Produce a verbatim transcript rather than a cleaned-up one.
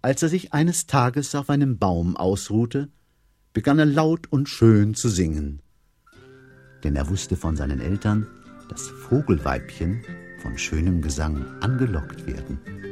Als er sich eines Tages auf einem Baum ausruhte, begann er laut und schön zu singen. Denn er wusste von seinen Eltern, dass Vogelweibchen von schönem Gesang angelockt werden.